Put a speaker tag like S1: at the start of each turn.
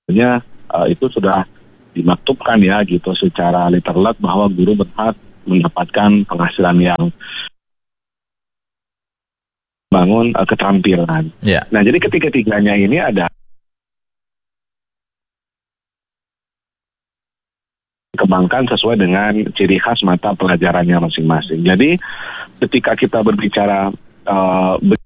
S1: Itu sudah dimaktubkan ya gitu secara literal bahwa guru berhak mendapatkan penghasilan yang bangun keterampilan.
S2: Yeah.
S1: Nah, jadi ketiga-tiganya ini ada dikembangkan sesuai dengan ciri khas mata pelajarannya masing-masing. Jadi ketika kita berbicara